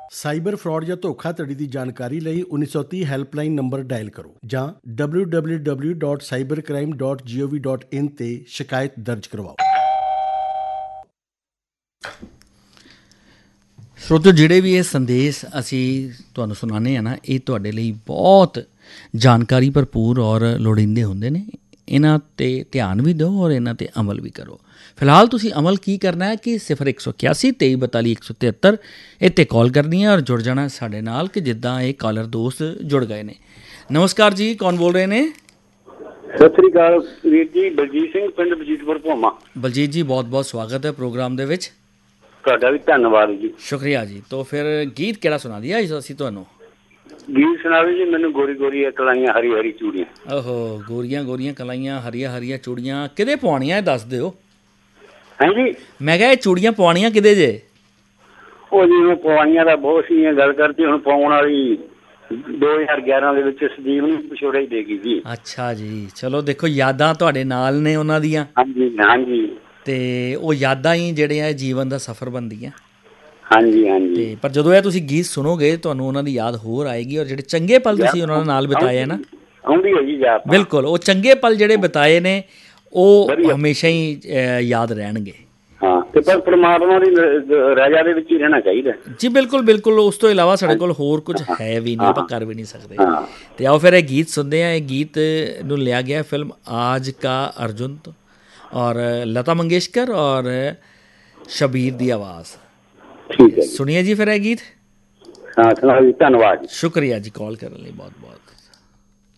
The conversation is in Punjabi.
ਸਾਈਬਰ ਫਰਾਡ ਜਾਂ ਧੋਖਾਧੜੀ ਦੀ ਜਾਣਕਾਰੀ ਲਈ 1930 ਹੈਲਪਲਾਈਨ ਨੰਬਰ ਡਾਇਲ ਕਰੋ ਜਾਂ www.cybercrime.gov.in ਤੇ ਸ਼ਿਕਾਇਤ ਦਰਜ ਕਰਵਾਓ। ਸਰੋਤਿਓ, ਜਿਹੜੇ ਵੀ ਇਹ ਸੰਦੇਸ਼ ਅਸੀਂ ਤੁਹਾਨੂੰ ਸੁਣਾਉਂਦੇ ਹਾਂ ਨਾ, ਇਹ ਤੁਹਾਡੇ ਲਈ ਬਹੁਤ ਜਾਣਕਾਰੀ ਭਰਪੂਰ ਔਰ ਲੋੜੀਂਦੇ ਹੁੰਦੇ ਨੇ। ਇਹਨਾਂ 'ਤੇ ਧਿਆਨ ਵੀ ਦਿਓ ਔਰ ਇਹਨਾਂ 'ਤੇ ਅਮਲ ਵੀ ਕਰੋ। ਫਿਲਹਾਲ ਤੁਸੀਂ ਅਮਲ ਕੀ ਕਰਨਾ ਹੈ ਕਿ 0181 23 42 173 ਇੱਥੇ ਕਾਲ ਕਰਨੀ ਹੈ ਔਰ ਜੁੜ ਜਾਣਾ ਸਾਡੇ ਨਾਲ, ਕਿ ਜਿੱਦਾਂ ਇਹ ਕਾਲਰ ਦੋਸਤ ਜੁੜ ਗਏ ਨੇ। ਨਮਸਕਾਰ ਜੀ, ਕੌਣ ਬੋਲ ਰਹੇ ਨੇ? ਸਤਿ ਸ੍ਰੀ ਅਕਾਲ ਵੀਰ ਜੀ, ਬਲਜੀਤ ਸਿੰਘ, ਪਿੰਡ ਬਲਜੀਤਪੁਰ ਭੋਮਾ। ਬਲਜੀਤ ਜੀ, ਬਹੁਤ ਬਹੁਤ ਸਵਾਗਤ ਹੈ ਪ੍ਰੋਗਰਾਮ ਦੇ ਵਿੱਚ। ਤੁਹਾਡਾ ਵੀ ਧੰਨਵਾਦ ਜੀ। ਸ਼ੁਕਰੀਆ ਜੀ। ਤਾਂ ਫਿਰ ਗੀਤ ਕਿਹੜਾ ਸੁਣਾ ਦਿਆ ਅਸੀਂ ਤੁਹਾਨੂੰ? ਗੀਤ ਸੁਣਾਵੇ ਜੀ ਮੈਨੂੰ। ਗੋਰੀ ਗੋਰੀ ਕਲਾਈਆਂ ਹਰੀ ਹਰੀ ਚੂੜੀਆਂ। ਓਹੋ, ਗੋਰੀਆਂ ਗੋਰੀਆਂ ਕਲਾਈਆਂ ਹਰੀਆਂ ਹਰੀਆਂ ਚੂੜੀਆਂ ਕਿਹਦੇ ਪਵਾਉਣੀਆਂ ਇਹ ਦੱਸ ਦਿਓ। ਹਾਂਜੀ, ਮੈਂ ਕਿਹਾ ਇਹ ਚੂੜੀਆਂ ਪਵਾਉਣੀਆਂ ਕਿਹਦੇ ਜੇ? ਉਹ ਜਿਵੇਂ ਪਵਾਈਆਂ ਦਾ ਬਹੁਤ ਸੀ ਗੱਲ ਕਰਤੀ, ਹੁਣ ਪਾਉਣ ਵਾਲੀ 2011 ਦੇ ਵਿੱਚ ਸਦੀਪ ਨੂੰ ਪਿਛੋੜਾ ਹੀ ਦੇ ਗਈ ਜੀ। ਅੱਛਾ ਜੀ, ਚਲੋ ਦੇਖੋ ਯਾਦਾਂ ਤੁਹਾਡੇ ਨਾਲ ਨੇ ਉਹਨਾਂ ਦੀਆਂ। ਹਾਂਜੀ ਹਾਂਜੀ। ਤੇ ਉਹ ਯਾਦਾਂ ਹੀ ਜਿਹੜੇ ਆ ਜੀਵਨ ਦਾ ਸਫ਼ਰ ਬਣਦੀਆਂ। ਹਾਂਜੀ ਹਾਂਜੀ। ਤੇ ਪਰ ਜਦੋਂ ਇਹ ਤੁਸੀਂ ਗੀਤ ਸੁਣੋਗੇ ਤੁਹਾਨੂੰ ਉਹਨਾਂ ਦੀ ਯਾਦ ਹੋਰ ਆਏਗੀ, ਔਰ ਜਿਹੜੇ ਚੰਗੇ ਪਲ ਤੁਸੀਂ ਉਹਨਾਂ ਨਾਲ ਬਿਤਾਏ ਆ ਨਾ, ਆਉਂਦੀ ਹੈ ਜੀ ਯਾਦ। ਬਿਲਕੁਲ, ਉਹ ਚੰਗੇ ਪਲ ਜਿਹੜੇ ਬਿਤਾਏ ਨੇ ਉਹ ਹਮੇਸ਼ਾ ਹੀ ਯਾਦ ਰਹਿਣਗੇ। ਹਾਂ, ਤੇ ਪਰ ਪਰਮਾਤਮਾ ਦੀ ਰਜ਼ਾ ਦੇ ਵਿੱਚ ਹੀ ਰਹਿਣਾ ਚਾਹੀਦਾ ਜੀ। ਬਿਲਕੁਲ ਬਿਲਕੁਲ, ਉਸ ਤੋਂ ਇਲਾਵਾ ਸਾਡੇ ਕੋਲ ਹੋਰ ਕੁਝ ਹੈ ਵੀ ਨਹੀਂ, ਆਪਾਂ ਕਰ ਵੀ ਨਹੀਂ ਸਕਦੇ। ਤੇ ਆਓ ਫਿਰ ਇਹ ਗੀਤ ਸੁਣਦੇ ਹਾਂ। ਇਹ ਗੀਤ ਨੂੰ ਲਿਆ ਗਿਆ ਫਿਲਮ ਆਜ ਕਾ ਅਰਜੁਨ ਤੋਂ, ਔਰ ਲਤਾ ਮੰਗੇਸ਼ਕਰ ਔਰ ਸ਼ਬੀਰ ਦੀ ਆਵਾਜ਼। ਠੀਕ ਹੈ, ਸੁਣੀਏ ਜੀ ਫਿਰ ਇਹ ਗੀਤ। ਹਾਂ ਸੁਣਾਓ ਜੀ, ਧੰਨਵਾਦ। ਸ਼ੁਕਰੀਆ ਜੀ ਕਾਲ ਕਰਨ ਲਈ, ਬਹੁਤ ਬਹੁਤ।